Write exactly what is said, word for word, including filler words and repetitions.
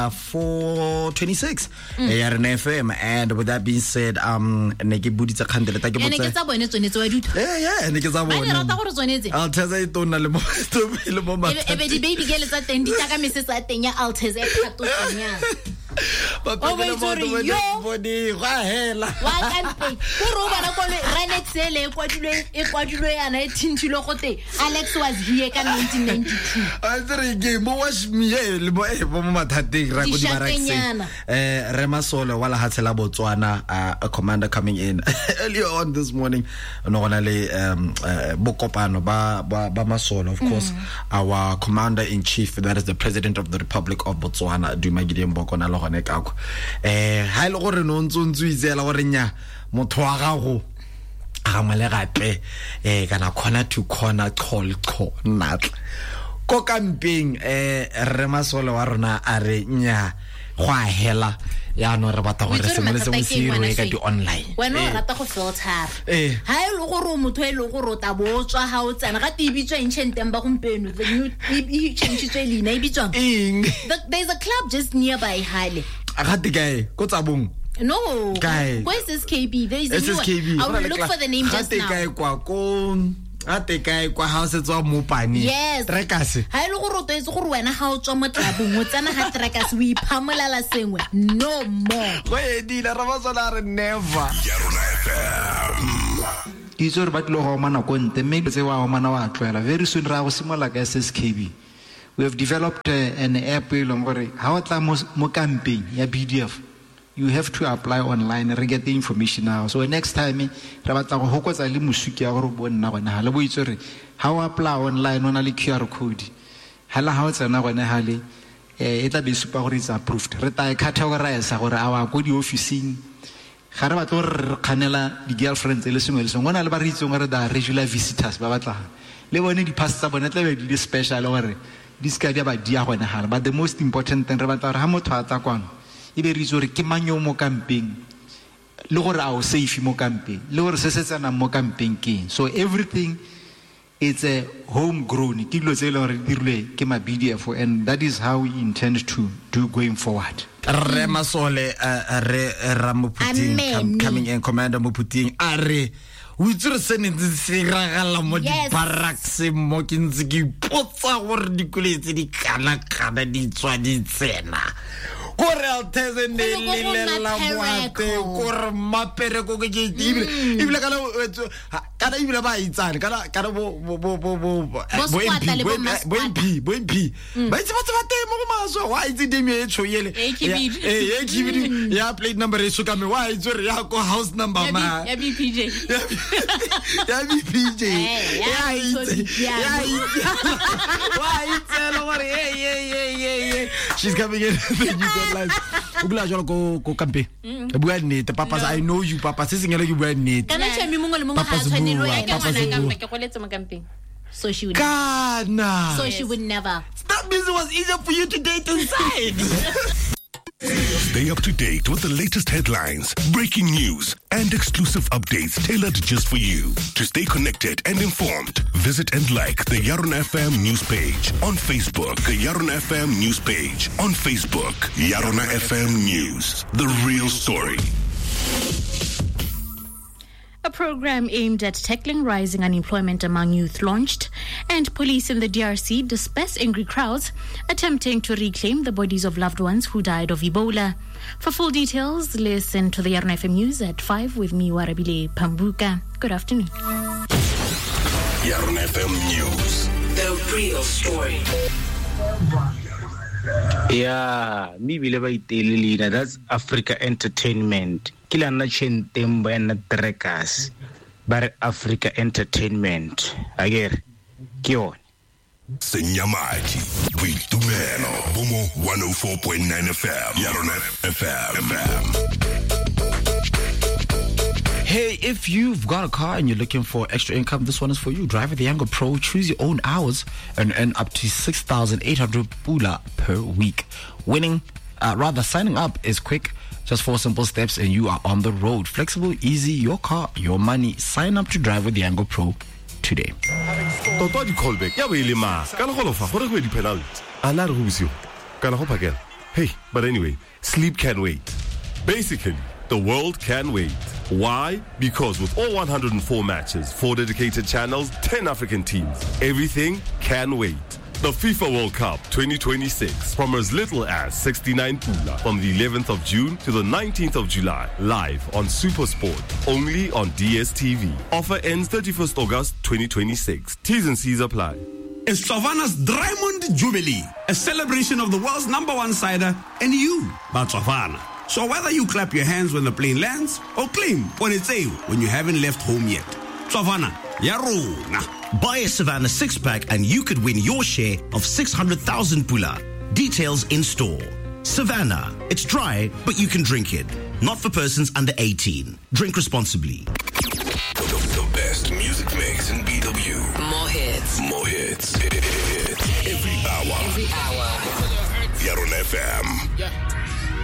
uh, four twenty-six mm. uh, R N F M. And with that being said, um, ne ke buditse khandele ta ke botse. Ene ke tsa bone tsone tse wa ditho. Yeah, yeah, ne ke tsa bone. Ba rata gore tsone tse. Alteza e tona le mo le mo matha. Ebe di baby girl tsa teng di tla ka mesese a teng ya Alteza e phatotanya. Ba pele mo mo body ga hela. Wa kampe. Go ro bana ko le Ranex ele e kwadilwe e kwadilwe yana e thintshilo gote. Alex was here ka nineteen ninety-two. A tsere ke mo wash me le mo e mo mathateng ra go di barakse. Eh Remasole wala hatsela Botswana, a commander coming in earlier on this morning. No gona le um bokopano ba ba Masole, of course, mm. our commander in chief, that is the president of the Republic of Botswana, Dumagidi Mbokona lo gone ka go. Eh ha ile gore no ntsontso izela gore nya motho wa gago ga male gape eh kana corner to corner call corner ko camping. eh Remasole wa rona a re nya go a hela ya no re batla gore se mole se mo sirwe ka di online wena o rata go filter eh ha ile go re motho ile go rota botswa ha o tsana ga tibitswa intshenteng ba gompeno the new e change tswe lina e bitswa eng. There's a club just nearby Hale a ga tikae ko tsabong. No, where's S K B? There is a S K B. I will look for the name just now. Tikae kwa ko ate kae kwa house tswa mo pani. Yes. Trekase. Ha ile go roto itse gore wena ha o tswa mo tlabong o tsana ha trekase o iphamolela sengwe. No more. Go edile Ramasole re never. Yarona F M. Ditso re batlo go mana go nte mme tse wa mana wa tlwela. Very soon ra go simola ka S K B. We have developed uh, an app elong gore ha o tla mo campaign ya B D F. You have to apply online and get the information now. So next time, re batla go hokotsa le musuki ya gore bona gona ha le bo itse re ha o apply online ona le Q R code. Hala ha o tsena gona ha le eh e tla be super gore it's approved. Re ta categorize gore awa go di officing. Ga re batla gore re kganela di girlfriends le sengwe le sengwe. Gona le ba re itseng gore da regular visitors ba batla. Le bone di pass tsa bona tla be di special gore this guy ba dia gona ha. But the most important thing re batla gore ha motho a tla kwano ibe re itse ke manyo mo camping le gore a o safe mo camping le gore se setsana mo camping ke. So everything it's a homegrown ke dilo tse le gore dirwe ke ma B D F, and that is how we intend to do going forward. Remasole re Ramoputing coming in, Commander Moputing are we just send it se ragala mo di barracks mo kintse ke potsa gore di kuletse di kana kana di tswa di tsena gore Alteza ne le la moate gore mapere go ke dibile ibile kana kana ibile ba itsane kana kana bo bo bo bo bo bo mp bo mp ba itse batse bate mo maso wa itse demi e choyele eh e kibidi ya plate number e suka me wa itse re ya ko house number ma ya B P J ya B P J ya itse ya itse wa itse lo gore eh eh eh she's coming in. Live. Ubula jolo go go campaign. Bua nnete papa, I know you papa, se sengele ke bua nnete. Kana tshemi mongwe le mongwe ha tshwanelo ya ke ngwana ka ke go letse mo campaign. So she would Kana. So she would never. That means it was easier for you to date inside. Stay up to date with the latest headlines, breaking news, and exclusive updates tailored just for you. To stay connected and informed, visit and like the Yarona F M news page on Facebook. The Yarona F M news page on Facebook. Yarona F M News, the real story. A program aimed at tackling rising unemployment among youth launched, and police in the D R C disperse angry crowds attempting to reclaim the bodies of loved ones who died of Ebola. For full details, listen to the Yarona F M News at five with me, Warabile Pambuka. Good afternoon. Yarona F M News, the real story. Yeah, me bileba itelelina, that's Africa Entertainment. Kila na chentemba na trekas. Bare Africa Entertainment. Ager. Kion. Senyamaki. Vitumeno. Bomo one oh four point nine F M. Yarona F M. Hey, if you've got a car and you're looking for extra income, this one is for you. Drive the Yango Pro. Choose your own hours and earn up to six thousand eight hundred pula per week. Winning, uh, rather signing up is quick. Just four simple steps and you are on the road. Flexible, easy, your car, your money. Sign up to drive with the Yango Pro today. Toto di callback ya bo ile ma ka le go lofa gore go di penalty ana re go busio kana go phakela Hey, but anyway, sleep can wait. Basically, the world can wait. Why? Because with all one hundred four matches, four dedicated channels, ten African teams, everything can wait. The FIFA World Cup twenty twenty-six from as little as sixty-nine pula from the eleventh of June to the nineteenth of July, live on SuperSport, only on D S T V. Offer ends thirty-first August twenty twenty-six. T's and C's apply. It's Tsavana's Diamond Jubilee, a celebration of the world's number one cider and you, Batsavana. So whether you clap your hands when the plane lands or claim ponetseo when you haven't left home yet, Tsavana, yarona. Buy a Savannah six-pack and you could win your share of six hundred thousand pula. Details in store. Savannah. It's dry, but you can drink it. Not for persons under eighteen. Drink responsibly. The, the, the best music mix in B W. More hits. More hits. Hits. Every hour. Every hour. Yarona F M. Yeah.